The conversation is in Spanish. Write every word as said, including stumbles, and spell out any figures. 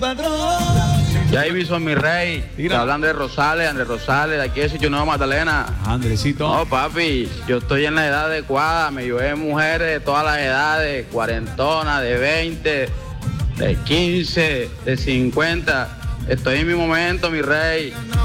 Ya ahí son mi rey. Te hablan de Rosales, Andrés Rosales, de aquí de Sitio Nuevo Magdalena. Andresito. No, papi, yo estoy en la edad adecuada. Me llevé mujeres de todas las edades, cuarentonas, de veinte, de quince, de cincuenta. Estoy en mi momento, mi rey.